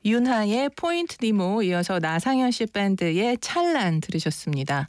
윤하의 포인트 니모, 이어서 나상현 씨 밴드의 찰란 들으셨습니다.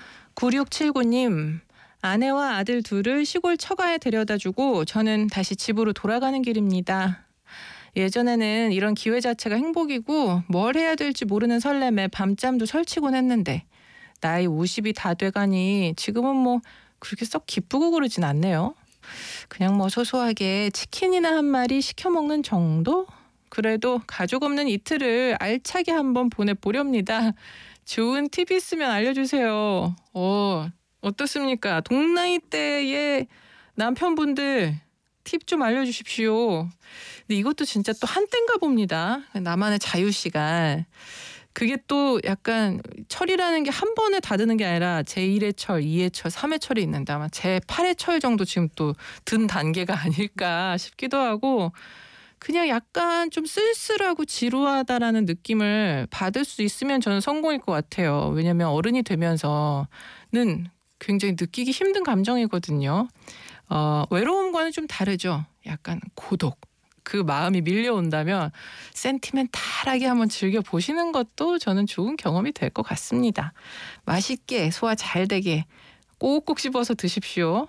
9679님, 아내와 아들 둘을 시골 처가에 데려다주고 저는 다시 집으로 돌아가는 길입니다. 예전에는 이런 기회 자체가 행복이고 뭘 해야 될지 모르는 설렘에 밤잠도 설치곤 했는데 나이 50이 다 돼가니 지금은 뭐 그렇게 썩 기쁘고 그러진 않네요. 그냥 뭐 소소하게 치킨이나 한 마리 시켜 먹는 정도? 그래도 가족 없는 이틀을 알차게 한번 보내보렵니다. 좋은 팁 있으면 알려주세요. 어떻습니까? 동나이대의 남편분들 팁 좀 알려주십시오. 근데 이것도 진짜 또 한때인가 봅니다. 나만의 자유시간. 그게 또 약간 철이라는 게 한 번에 다 드는 게 아니라 제1의 철, 2의 철, 3의 철이 있는데 아마 제8의 철 정도 지금 또 든 단계가 아닐까 싶기도 하고, 그냥 약간 좀 쓸쓸하고 지루하다라는 느낌을 받을 수 있으면 저는 성공일 것 같아요. 왜냐하면 어른이 되면서는 굉장히 느끼기 힘든 감정이거든요. 외로움과는 좀 다르죠. 약간 고독. 그 마음이 밀려온다면 센티멘탈하게 한번 즐겨보시는 것도 저는 좋은 경험이 될 것 같습니다. 맛있게 소화 잘 되게 꼭꼭 씹어서 드십시오.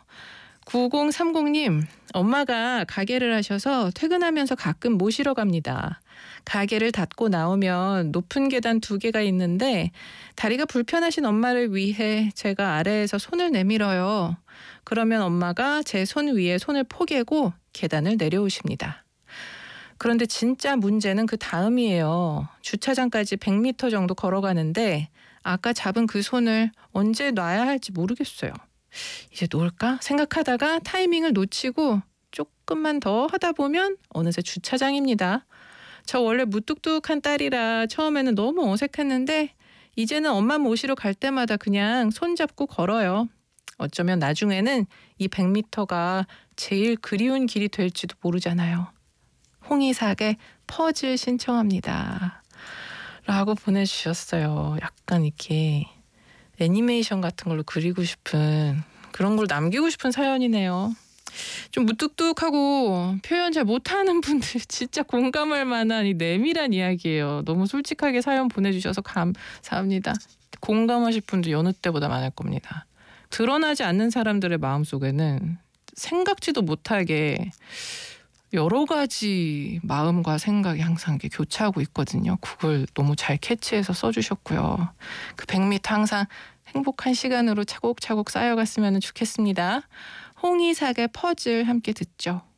9030님, 엄마가 가게를 하셔서 퇴근하면서 가끔 모시러 갑니다. 가게를 닫고 나오면 높은 계단 2개가 있는데 다리가 불편하신 엄마를 위해 제가 아래에서 손을 내밀어요. 그러면 엄마가 제 손 위에 손을 포개고 계단을 내려오십니다. 그런데 진짜 문제는 그 다음이에요. 주차장까지 100m 정도 걸어가는데 아까 잡은 그 손을 언제 놔야 할지 모르겠어요. 이제 놓을까 생각하다가 타이밍을 놓치고 조금만 더 하다 보면 어느새 주차장입니다. 저 원래 무뚝뚝한 딸이라 처음에는 너무 어색했는데 이제는 엄마 모시러 갈 때마다 그냥 손잡고 걸어요. 어쩌면 나중에는 이 100m가 제일 그리운 길이 될지도 모르잖아요. 홍이삭의 퍼즐 신청합니다. 라고 보내주셨어요. 약간 이렇게 애니메이션 같은 걸로 그리고 싶은, 그런 걸 남기고 싶은 사연이네요. 좀 무뚝뚝하고 표현 잘 못하는 분들 진짜 공감할 만한 이 내밀한 이야기예요. 너무 솔직하게 사연 보내주셔서 감사합니다. 공감하실 분도 여느 때보다 많을 겁니다. 드러나지 않는 사람들의 마음속에는 생각지도 못하게 여러 가지 마음과 생각이 항상 이렇게 교차하고 있거든요. 그걸 너무 잘 캐치해서 써주셨고요. 그 100m 항상 행복한 시간으로 차곡차곡 쌓여갔으면 좋겠습니다. 홍이삭의 퍼즐 함께 듣죠.